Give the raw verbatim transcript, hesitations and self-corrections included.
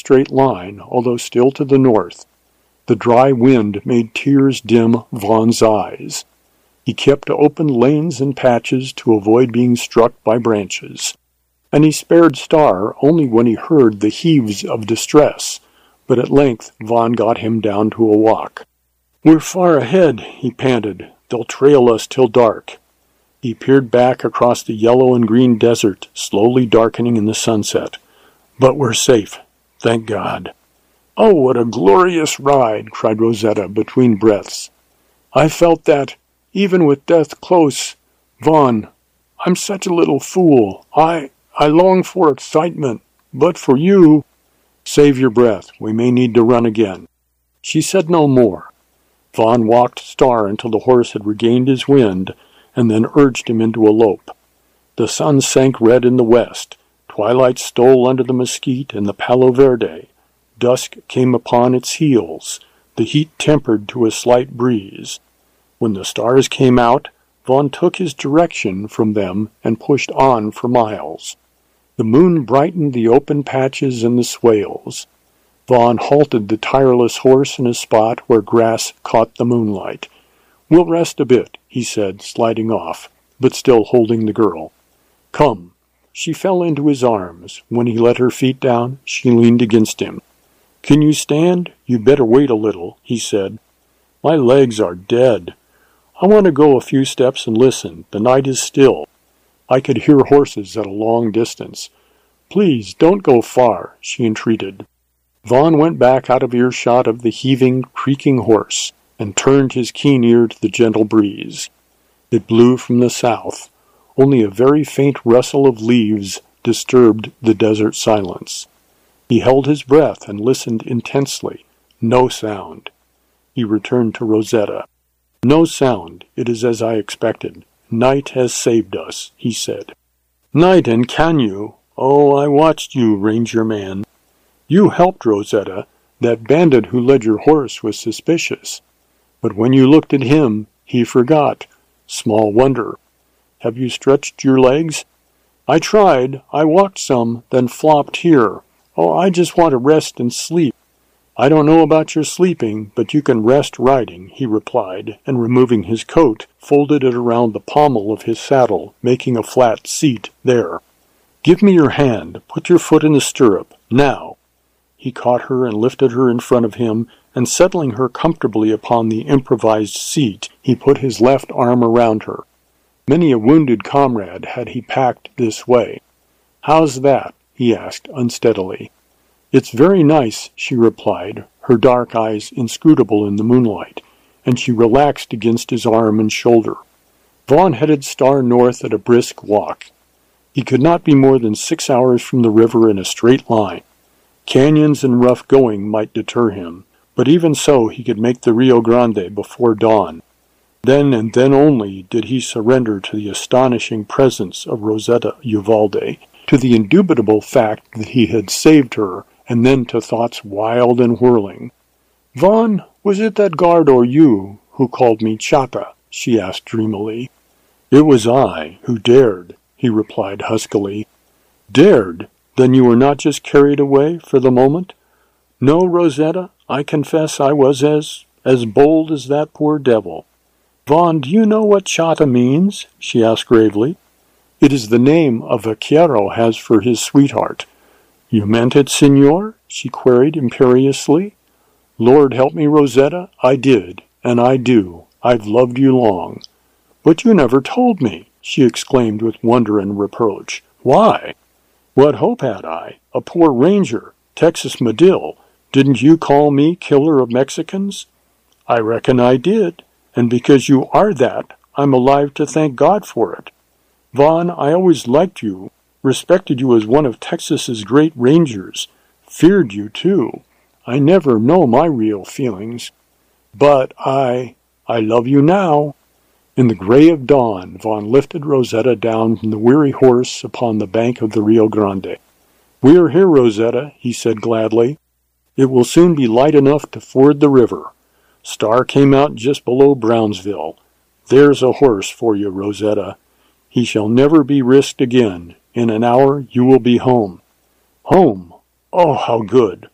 straight line, although still to the north. The dry wind made tears dim Vaughan's eyes. He kept open lanes and patches to avoid being struck by branches, and he spared Star only when he heard the heaves of distress, but at length Vaughan got him down to a walk. "We're far ahead," he panted. "They'll trail us till dark." He peered back across the yellow and green desert, slowly darkening in the sunset. "But we're safe, thank God." "Oh, what a glorious ride!" cried Rosetta between breaths. "I felt that, even with death close. Vaughan, I'm such a little fool. I, I long for excitement, but for you—" "Save your breath. We may need to run again." She said no more. Vaughan walked Star until the horse had regained his wind, and then urged him into a lope. The sun sank red in the west. Twilight stole under the mesquite and the Palo Verde. Dusk came upon its heels, the heat tempered to a slight breeze. When the stars came out, Vaughan took his direction from them and pushed on for miles. The moon brightened the open patches and the swales. Vaughan halted the tireless horse in a spot where grass caught the moonlight. "We'll rest a bit," he said, sliding off, but still holding the girl. "Come." She fell into his arms. When he let her feet down, she leaned against him. "Can you stand? You'd better wait a little," he said. "My legs are dead. I want to go a few steps and listen. The night is still. I could hear horses at a long distance." "Please, don't go far," she entreated. Vaughan went back out of earshot of the heaving, creaking horse, and turned his keen ear to the gentle breeze. It blew from the south. Only a very faint rustle of leaves disturbed the desert silence. He held his breath and listened intensely. No sound. He returned to Rosetta. "No sound. It is as I expected. Night has saved us," he said. "Night and Canyu? Oh, I watched you, ranger man. You helped Rosetta. That bandit who led your horse was suspicious. But when you looked at him, he forgot. Small wonder. Have you stretched your legs?" "I tried. I walked some, then flopped here. Oh, I just want to rest and sleep." "I don't know about your sleeping, but you can rest riding," he replied, and removing his coat, folded it around the pommel of his saddle, making a flat seat there. "Give me your hand. Put your foot in the stirrup. Now." He caught her and lifted her in front of him, and settling her comfortably upon the improvised seat, he put his left arm around her. Many a wounded comrade had he packed this way. "How's that?" he asked unsteadily. "It's very nice," she replied, her dark eyes inscrutable in the moonlight, and she relaxed against his arm and shoulder. Vaughan headed Star north at a brisk walk. He could not be more than six hours from the river in a straight line. Canyons and rough going might deter him, but even so he could make the Rio Grande before dawn. Then and then only did he surrender to the astonishing presence of Rosetta Uvalde, to the indubitable fact that he had saved her, and then to thoughts wild and whirling. "Vaughan, was it that guard or you who called me Chata?" she asked dreamily. "It was I who dared," he replied huskily. "Dared? Then you were not just carried away for the moment?" "No, Rosetta, I confess I was as, as bold as that poor devil." "Vaughan, do you know what Chata means?" she asked gravely. "It is the name a vaquero has for his sweetheart." "You meant it, senor?" she queried imperiously. "Lord help me, Rosetta, I did, and I do. I've loved you long." "But you never told me," she exclaimed with wonder and reproach. "Why?" "What hope had I? A poor ranger, Texas Medill. Didn't you call me killer of Mexicans?" "I reckon I did, and because you are that, I'm alive to thank God for it. Vaughan, I always liked you, respected you as one of Texas's great rangers, feared you too. I never know my real feelings. But I, I love you now." In the gray of dawn, Vaughan lifted Rosetta down from the weary horse upon the bank of the Rio Grande. "We are here, Rosetta," he said gladly. "It will soon be light enough to ford the river. Star came out just below Brownsville. There's a horse for you, Rosetta. He shall never be risked again. In an hour you will be home." "Home? Oh, how good!